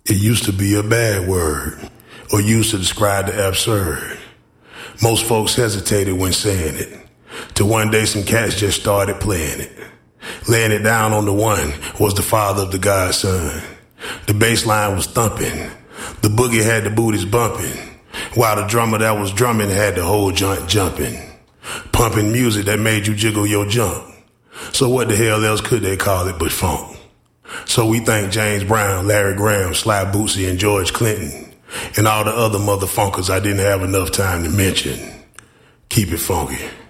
It used to be a bad word, or used to describe the absurd. Most folks hesitated when saying it, till one day some cats just started playing it. Laying it down on the one was the father of the godson. The bass line was thumping, the boogie had the booties bumping, while the drummer that was drumming had the whole joint jumping. Pumping music that made you jiggle your junk. So what the hell else could they call it but funk? So we thank James Brown, Larry Graham, Sly Bootsy, and George Clinton, and all the other motherfunkers I didn't have enough time to mention. Keep it funky.